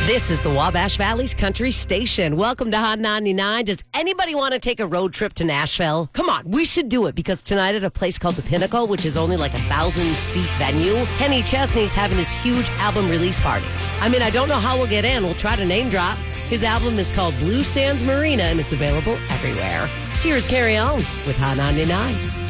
This is the Wabash Valley's Country Station. Welcome to Hot 99. Does anybody want to take a road trip to Nashville? Come on, we should do it because tonight at a place called The Pinnacle, which is only like 1,000-seat venue, Kenny Chesney's having his huge album release party. I mean, I don't know how we'll get in. We'll try to name drop. His album is called Blue Sands Marina, and it's available everywhere. Here's Carrie On with Hot 99.